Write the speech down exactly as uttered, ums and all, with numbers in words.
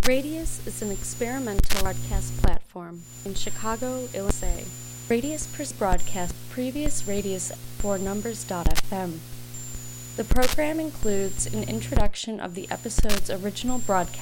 Radius is an experimental broadcast platform in Chicago, Illinois. Radius broadcast previous Radius for Numbers dot f m. The program includes an introduction of the episode's original broadcast